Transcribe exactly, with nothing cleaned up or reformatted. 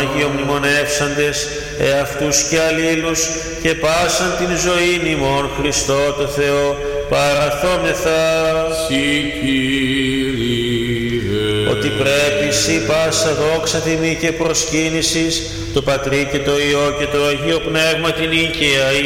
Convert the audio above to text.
Άγιο μνημονεύσαντες εαυτούς και αλλήλους και πάσαν την ζωήν ημών Χριστό το Θεό παραθόμεθα. Συ Κύριε, ότι πρέπει σοι πάσα δόξα τιμή και προσκύνησης το Πατρί και το Υιό και το Αγίο Πνεύμα την οίκαια